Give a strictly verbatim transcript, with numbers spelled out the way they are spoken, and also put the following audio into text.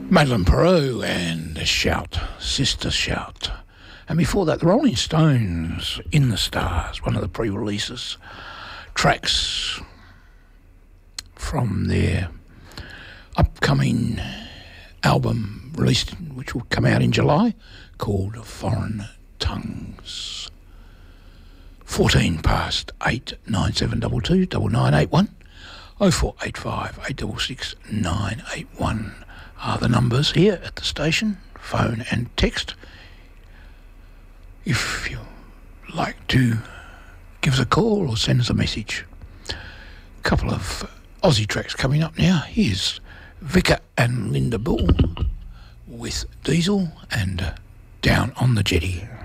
Madeleine Perot and Shout, Sister Shout. And before that, the Rolling Stones, In the Stars, one of the pre-releases, tracks from their upcoming album released, which will come out in July, called Foreign Tongues. fourteen past eight, nine seven two two, nine nine eight one, oh four eight five, eight six six, nine eight one are the numbers here at the station, phone and text. If you like to give us a call or send us a message. A couple of Aussie tracks coming up now. Here's Vicar and Linda Bull with Diesel and Down on the Jetty.